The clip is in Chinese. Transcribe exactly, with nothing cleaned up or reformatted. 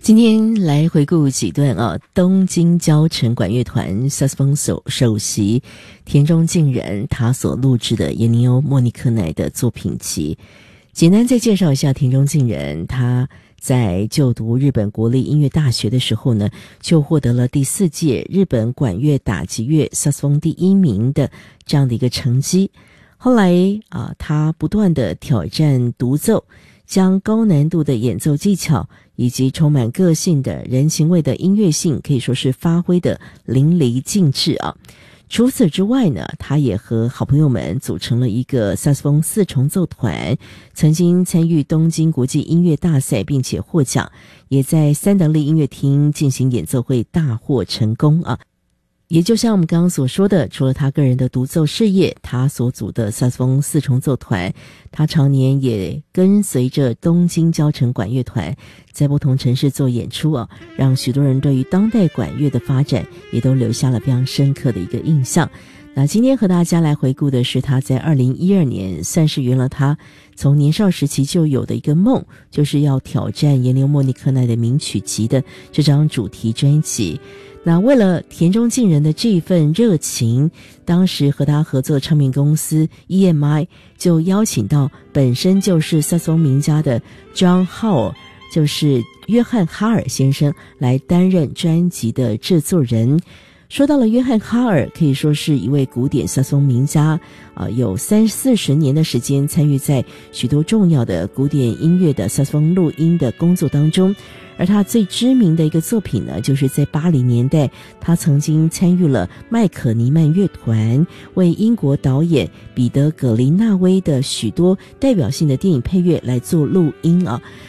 今天来回顾几段啊，东京交城管乐团萨克斯风手首席田中敬人他所录制的耶尼欧莫尼科奈的作品集。简单再介绍一下田中敬人，他在就读日本国立音乐大学的时候呢，就获得了第四届日本管乐打击乐萨克斯风第一名的这样的一个成绩。后来啊，他不断的挑战独奏，将高难度的演奏技巧以及充满个性的人情味的音乐性可以说是发挥的淋漓尽致啊。除此之外呢，他也和好朋友们组成了一个萨克斯风四重奏团，曾经参与东京国际音乐大赛并且获奖，也在三得利音乐厅进行演奏会大获成功啊。也就像我们刚刚所说的，除了他个人的独奏事业，他所组的萨克斯风四重奏团，他常年也跟随着东京交城管乐团在不同城市做演出啊，让许多人对于当代管乐的发展也都留下了非常深刻的一个印象。那今天和大家来回顾的是他在二零一二年算是圆了他从年少时期就有的一个梦，就是要挑战耶尼欧莫尼科奈的名曲集的这张主题专辑。那为了田中敬人的这一份热情，当时和他合作的唱片公司 E M I 就邀请到本身就是萨克斯风名家的 John Howell， 就是约翰哈尔先生来担任专辑的制作人。说到了约翰哈尔，可以说是一位古典萨克斯风名家，呃，有三四十年的时间参与在许多重要的古典音乐的萨克斯风录音的工作当中。而他最知名的一个作品呢，就是在八零年代，他曾经参与了麦可尼曼乐团为英国导演彼得·葛林纳威的许多代表性的电影配乐来做录音啊。